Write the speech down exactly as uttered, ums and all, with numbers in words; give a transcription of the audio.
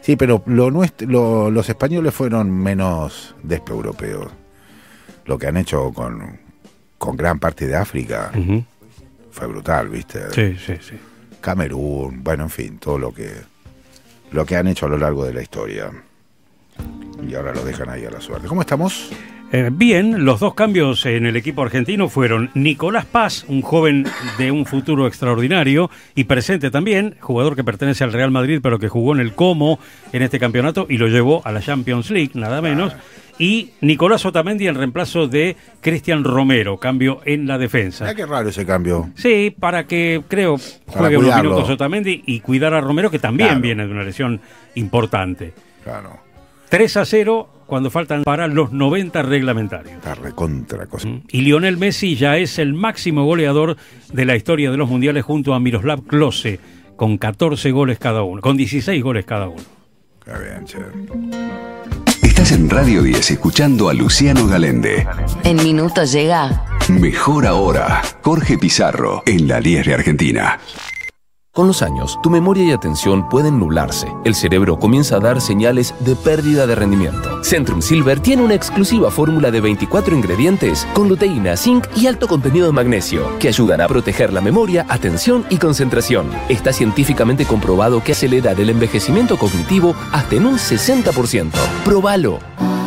Sí, pero lo nuestro, lo, los españoles fueron menos despe-europeos. Lo que han hecho con, con gran parte de África uh-huh. fue brutal, ¿viste? Sí, sí, sí. Camerún, bueno, en fin, todo lo que lo que han hecho a lo largo de la historia. Y ahora lo dejan ahí a la suerte. ¿Cómo estamos? Eh, bien, los dos cambios en el equipo argentino fueron Nicolás Paz, un joven de un futuro extraordinario y presente también, jugador que pertenece al Real Madrid pero que jugó en el Como en este campeonato y lo llevó a la Champions League, nada menos, ah. y Nicolás Otamendi en reemplazo de Cristian Romero, cambio en la defensa. Ah, qué raro ese cambio. Sí, para que, creo, juegue unos minutos Otamendi y cuidar a Romero, que también claro. viene de una lesión importante. Claro. tres a cero cuando faltan para los noventa reglamentarios. Está recontra cosa. Y Lionel Messi ya es el máximo goleador de la historia de los mundiales junto a Miroslav Klose, con catorce goles cada uno, con dieciséis goles cada uno. Qué bien, che. Estás en Radio diez escuchando a Luciano Galende. En minutos llega Mejor Ahora, Jorge Pizarro, en la diez de Argentina. Con los años, tu memoria y atención pueden nublarse. El cerebro comienza a dar señales de pérdida de rendimiento. Centrum Silver tiene una exclusiva fórmula de veinticuatro ingredientes con luteína, zinc y alto contenido de magnesio que ayudan a proteger la memoria, atención y concentración. Está científicamente comprobado que acelera el envejecimiento cognitivo hasta en un sesenta por ciento. ¡Próbalo!